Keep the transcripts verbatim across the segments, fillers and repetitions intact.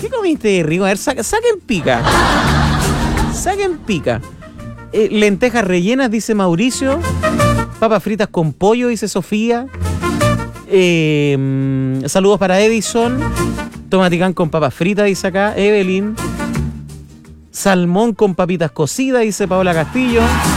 ¿Qué comiste rico? A ver, sa- saquen pica. Saquen pica. Eh, lentejas rellenas, dice Mauricio. Papas fritas con pollo, dice Sofía. Eh, mm, saludos para Edison. Tomaticán con papas fritas, dice acá Evelyn. Salmón con papitas cocidas, dice Paola Castillo.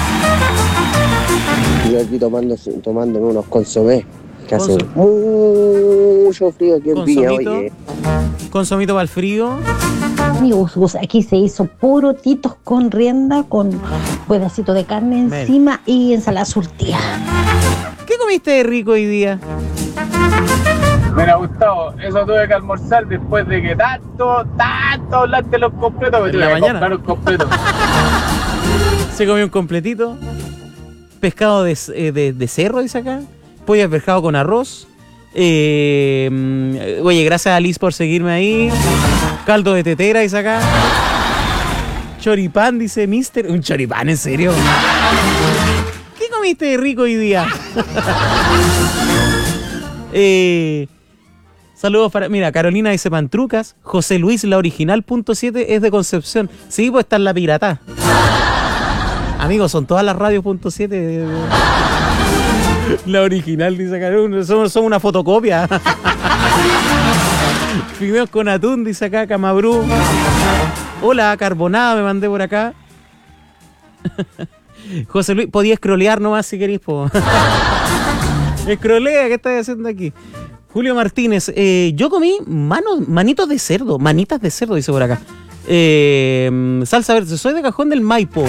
Yo aquí tomando, tomando unos consomés, que hace Conso- mucho frío aquí en Viña, Consomito. oye. Consomito para el frío. Amigos, pues aquí se hizo porotitos con rienda, con pedacito de carne Men. encima y ensalada surtida. ¿Qué comiste de rico hoy día? Mira, Gustavo, eso tuve que almorzar después de que tanto, tanto hablaste de los completos, me En tuve la que mañana. comprar un completo. Se comió un completito. Pescado de, eh, de, de cerro, dice acá. Pollo de pescado con arroz. Eh, mm, oye, gracias a Liz por seguirme ahí. Caldo de tetera, dice acá. Choripán, dice Mister. ¿Un choripán, en serio? ¿Qué comiste de rico hoy día? eh, saludos para... Mira, Carolina dice Pantrucas. José Luis, la original, punto siete, es de Concepción. Sí, pues está en la pirata. Amigos, son todas las radios punto siete. La original, dice acá. Son, son una fotocopia. Fideos con atún, dice acá Camabrú. Hola, carbonada me mandé por acá. José Luis, podía scrollear nomás si queréis, po. Scrollea, ¿qué estás haciendo aquí? Julio Martínez, eh, yo comí manos, manitos de cerdo, manitas de cerdo, dice por acá. Eh, salsa verde, soy de Cajón del Maipo.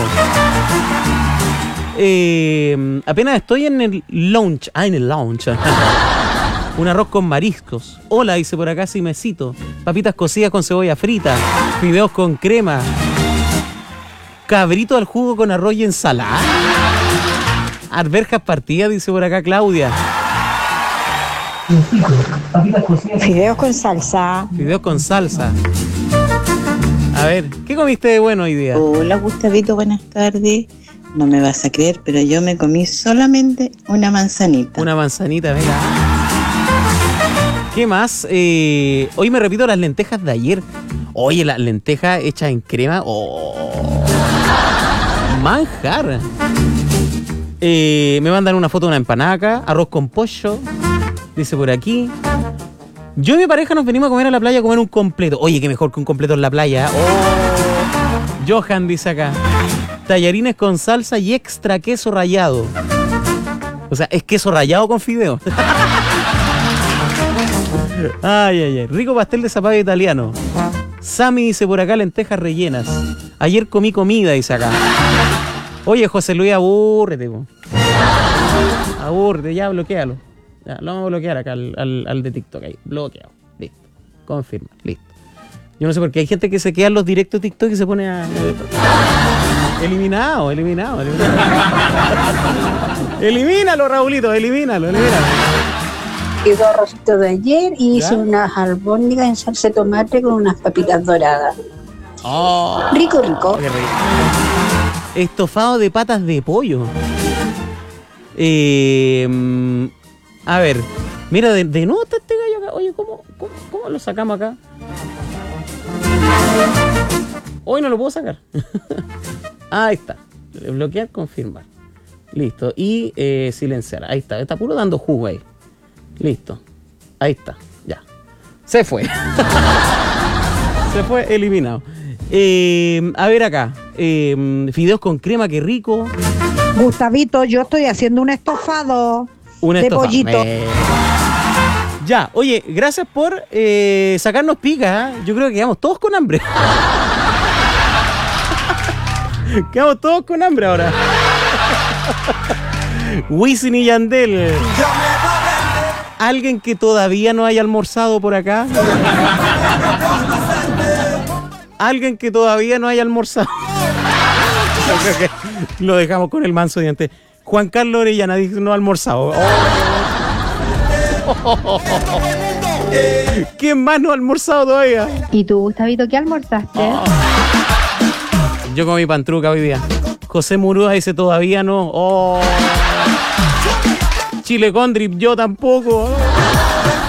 Eh, apenas estoy en el lounge. Ah, en el lounge. Un arroz con mariscos. Hola, dice por acá Simecito. Papitas cocidas con cebolla frita. Fideos con crema. Cabrito al jugo con arroz y ensalada. Arberjas partidas, dice por acá Claudia. Fideos con salsa. Fideos con salsa. A ver, ¿qué comiste de bueno hoy día? Hola Gustavito, buenas tardes. No me vas a creer, pero yo me comí solamente una manzanita. Una manzanita, venga. ¿Qué más? Eh, hoy me repito las lentejas de ayer. Oye, las lentejas hechas en crema. Oh, manjar. Eh, me mandan una foto de una empanada acá. Arroz con pollo. Dice por aquí. Yo y mi pareja nos venimos a comer a la playa a comer un completo. Oye, qué mejor que un completo en la playa. Oh. Johan dice acá. Tallarines con salsa y extra queso rallado. O sea, es queso rallado con fideo. Ay, ay, ay. Rico pastel de zapallo italiano. Sammy dice por acá lentejas rellenas. Ayer comí comida, dice acá. Oye, José Luis, abúrrete, po. Abúrrete, ya bloquealo. Ya, lo vamos a bloquear acá al, al, al de TikTok ahí. Bloqueado. Listo. Confirma. Listo. Yo no sé por qué hay gente que se queda en los directos de TikTok y se pone a... Eliminado, eliminado, eliminado. Elimínalo, Raulito, elimínalo, elimínalo. Y dos arrocitos de ayer y ¿Ya? hice unas albóndigas en salsa de tomate con unas papitas doradas. Oh, Rico, rico. qué rico. Estofado de patas de pollo. Eh, mm, a ver, mira, de, de nuevo está este gallo acá. Oye, ¿cómo, cómo, cómo lo sacamos acá? Hoy no lo puedo sacar. Ahí está. Bloquear, confirmar. Listo. Y eh, silenciar. Ahí está. Está puro dando jugo ahí. Listo. Ahí está. Ya. Se fue. Se fue eliminado. Eh, a ver acá. Eh, fideos con crema, qué rico. Gustavito, yo estoy haciendo un estofado Un de estofado. pollito. Eh. Ya, oye, gracias por eh, sacarnos pica. ¿eh? Yo creo que quedamos todos con hambre. Quedamos todos con hambre ahora. Wisin y Yandel. ¿Alguien que todavía no haya almorzado por acá? ¿Alguien que todavía no haya almorzado? Yo creo que lo dejamos con el manso diente. Juan Carlos Orellana dice no ha almorzado. Oh. ¿Quién más no ha almorzado todavía? ¿Y tú, Gustavito, qué almorzaste? Oh. Yo comí pantruca hoy día. José Murúa dice todavía no. Oh. Chile con drip, yo tampoco. Oh.